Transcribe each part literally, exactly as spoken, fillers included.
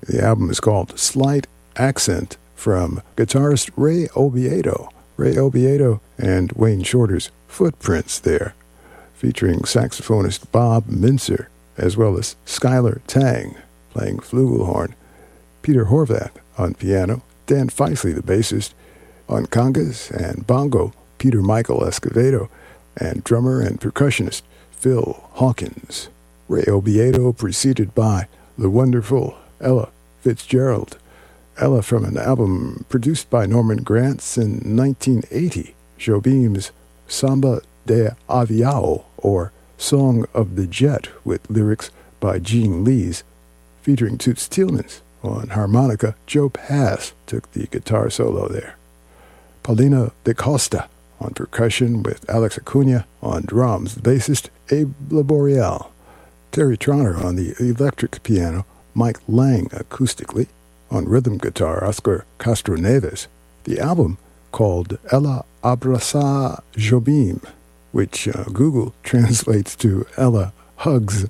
The album is called Slight Accent from guitarist Ray Obiedo. Ray Obiedo and Wayne Shorter's footprints there, featuring saxophonist Bob Mincer, as well as Skylar Tang playing flugelhorn, Peter Horvath on piano, Dan Feisley, the bassist, on congas and bongo, Peter Michael Escovedo, and drummer and percussionist Phil Hawkins. Ray Obiedo preceded by the wonderful Ella Fitzgerald. Ella from an album produced by Norman Granz in nineteen eighty, Jobim's Samba de Aviao, or Song of the Jet, with lyrics by Gene Lees, featuring Toots Thielmans. On harmonica, Joe Pass took the guitar solo there. Paulina de Costa on percussion with Alex Acuna on drums, the bassist Abe Laboriel, Terry Trotter on the electric piano, Mike Lang acoustically, on rhythm guitar, Oscar Castro Neves. The album, called Ella Abraça Jobim, which uh, Google translates to Ella Hugs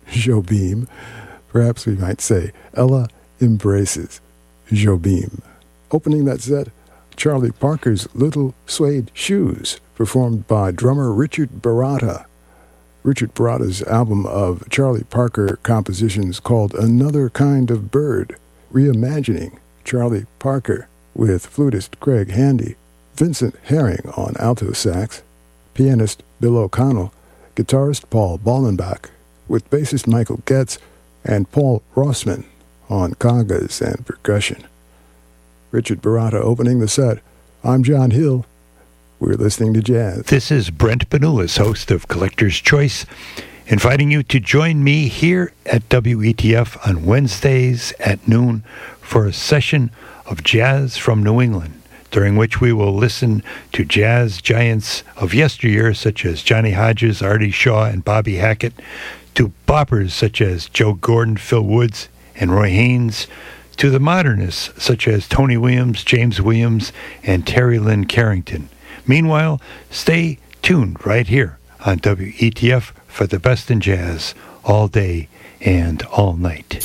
Jobim. Perhaps we might say Ella Embraces Jobim. Opening that set, Charlie Parker's Little Suede Shoes, performed by drummer Richard Baratta. Richard Baratta's album of Charlie Parker compositions called Another Kind of Bird, reimagining Charlie Parker with flutist Craig Handy, Vincent Herring on alto sax, pianist Bill O'Connell, guitarist Paul Ballenbach, with bassist Michael Getz, and Paul Rossman on congas and percussion. Richard Baratta opening the set. I'm John Hill. We're listening to jazz. This is Brent Benulis, host of Collector's Choice, inviting you to join me here at W E T F on Wednesdays at noon for a session of jazz from New England, during which we will listen to jazz giants of yesteryear such as Johnny Hodges, Artie Shaw, and Bobby Hackett, to boppers such as Joe Gordon, Phil Woods, and Roy Haynes, to the modernists such as Tony Williams, James Williams, and Terry Lynn Carrington. Meanwhile, stay tuned right here on W E T F for the best in jazz all day and all night.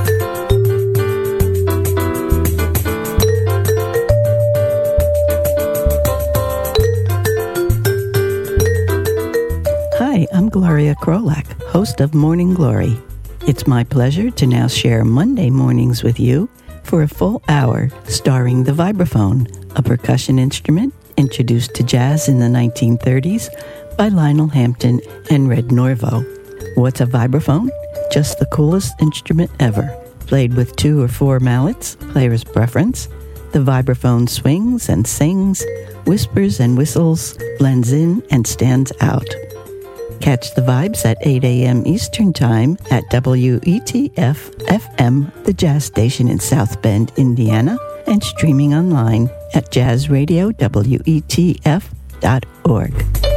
Hi, I'm Gloria Krolak, host of Morning Glory. It's my pleasure to now share Monday mornings with you for a full hour starring the vibraphone, a percussion instrument introduced to jazz in the nineteen thirties by Lionel Hampton and Red Norvo. What's a vibraphone? Just the coolest instrument ever. Played with two or four mallets, player's preference. The vibraphone swings and sings, whispers and whistles, blends in and stands out. Catch the vibes at eight a.m. Eastern Time at W E T F F M, the jazz station in South Bend, Indiana, and streaming online at jazz radio W E T F dot org.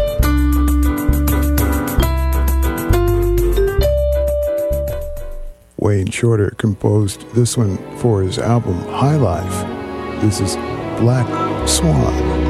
Wayne Shorter composed this one for his album High Life. This is Black Swan.